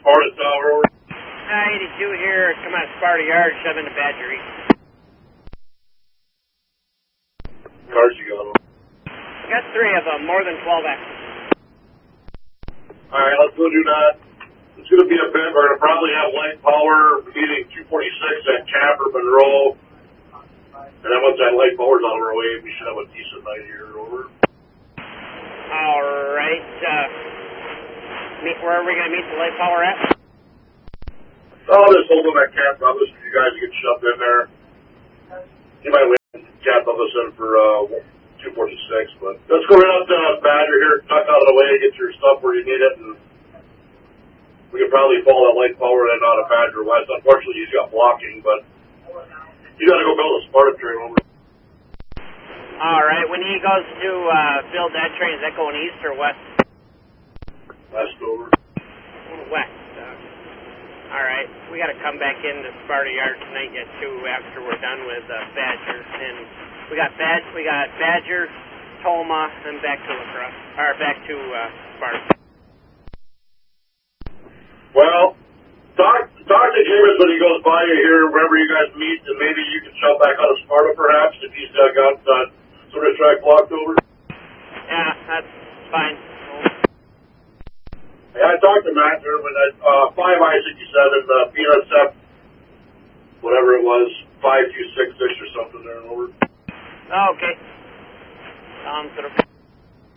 Sparta Tower, over. 82 here, come on, Sparta Yard, shove into Badger East. Cars you got, over. Got 3 of them, more than 12X. Alright, let's go do that. It's going to be a bit, we're going to probably have light power meeting 246 at Capper, Monroe. And then once that light power's on our way, we should have a decent night here, over. Alright, where are we going to meet the light power at? I'll just hold them at Camp Douglas for you guys to get shoved in there. You might wait Camp Douglas in for 246, but let's go right up to Badger here, tuck out of the way, get your stuff where you need it, and we can probably follow that light power then out of Badger West. Unfortunately, he's got blocking, but you got to go build a Sparta train over. Alright, when he goes to build that train, is that going east or west? West, over. West. Alright, we got to come back into Sparta Yard tonight yet too after we're done with Badger. And we got Badger, Toma, and back to LaCrosse, or back to Sparta. Well, talk to James when he goes by you here, wherever you guys meet, and maybe you can shove back out of Sparta perhaps if he's got sort of track blocked over. Yeah, that's fine. Yeah, I talked to Matt there when